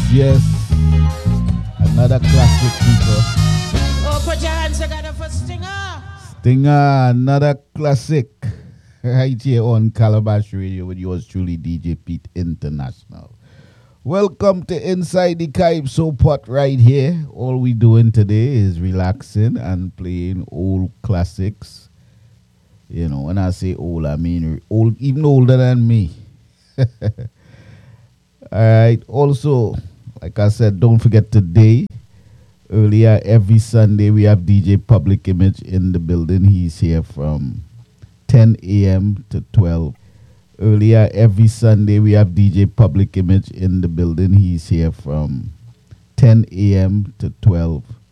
Yes, another classic, people. Oh, put your hands together for Stinger. Stinger, another classic. Right here on Calabash Radio with yours truly, DJ Pete International. Welcome to Inside the Calypso Pot right here. All we doing today is relaxing and playing old classics. You know, when I say old, I mean old, even older than me. All right. Also, like I said, don't forget today. Earlier every Sunday we have DJ Public Image in the building. He's here from 10 a.m. to 12. Earlier every Sunday we have DJ Public Image in the building. He's here from 10 a.m. to 12.